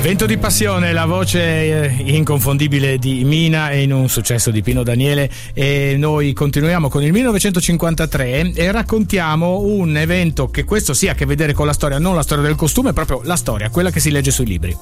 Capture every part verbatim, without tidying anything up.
Vento di passione, la voce inconfondibile di Mina e in un successo di Pino Daniele, e noi continuiamo con il millenovecentocinquantatré e raccontiamo un evento che questo sì ha a che vedere con la storia, non la storia del costume, proprio la storia, quella che si legge sui libri.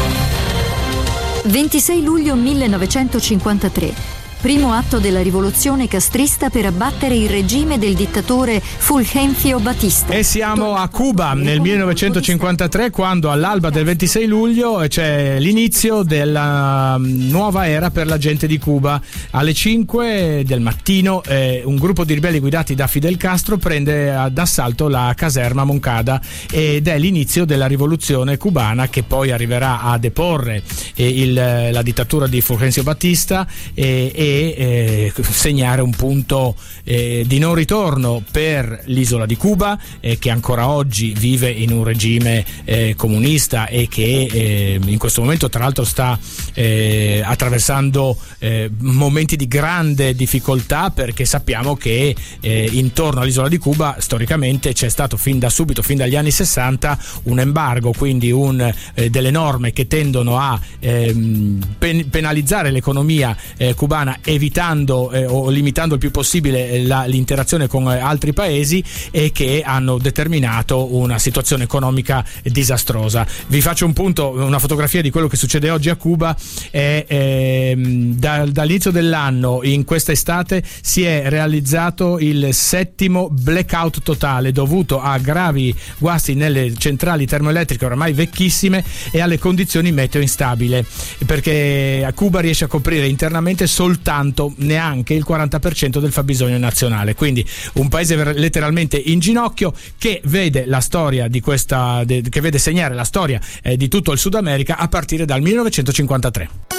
ventisei luglio millenovecentocinquantatré. Primo atto della rivoluzione castrista per abbattere il regime del dittatore Fulgencio Batista. E siamo a Cuba nel millenovecentocinquantatré, quando all'alba del ventisei luglio c'è l'inizio della nuova era per la gente di Cuba. Alle cinque del mattino eh, un gruppo di ribelli guidati da Fidel Castro prende d'assalto la caserma Moncada ed è l'inizio della rivoluzione cubana, che poi arriverà a deporre eh, il, la dittatura di Fulgencio Batista e, e E, eh, segnare un punto eh, di non ritorno per l'isola di Cuba, eh, che ancora oggi vive in un regime eh, comunista e che eh, in questo momento tra l'altro sta eh, attraversando eh, momenti di grande difficoltà, perché sappiamo che eh, intorno all'isola di Cuba storicamente c'è stato fin da subito, fin dagli anni sessanta, un embargo, quindi un, eh, delle norme che tendono a ehm, pen- penalizzare l'economia eh, cubana, evitando eh, o limitando il più possibile la, l'interazione con eh, altri paesi, e che hanno determinato una situazione economica disastrosa. Vi faccio un punto, una fotografia di quello che succede oggi a Cuba. Eh, eh, da, dall'inizio dell'anno, in questa estate, si è realizzato il settimo blackout totale, dovuto a gravi guasti nelle centrali termoelettriche oramai vecchissime e alle condizioni meteo instabili, perché a Cuba riesce a coprire internamente soltanto neanche il quaranta per cento del fabbisogno nazionale, quindi un paese letteralmente in ginocchio, che vede la storia di questa de, che vede segnare la storia eh, di tutto il Sud America a partire dal millenovecentocinquantatré.